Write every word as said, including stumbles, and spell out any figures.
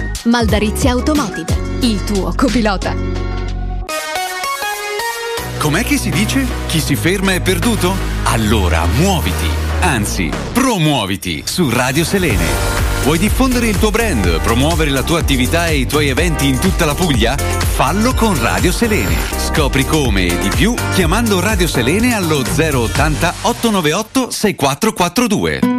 Maldarizia Automotive, il tuo copilota. Com'è che si dice? Chi si ferma è perduto? Allora muoviti, anzi promuoviti su Radio Selene. Vuoi diffondere il tuo brand, promuovere la tua attività e i tuoi eventi in tutta la Puglia? Fallo con Radio Selene. Scopri come e di più chiamando Radio Selene allo zero ottanta ottocentonovantaotto sessantaquattro quarantadue.